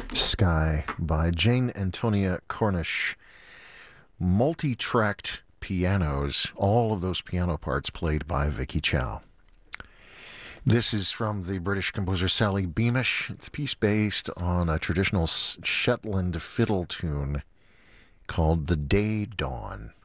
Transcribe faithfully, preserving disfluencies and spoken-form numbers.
Sky by Jane Antonia Cornish. Multi-tracked pianos, all of those piano parts played by Vicky Chow. This is from the British composer Sally Beamish. It's a piece based on a traditional Shetland fiddle tune called The Day Dawn.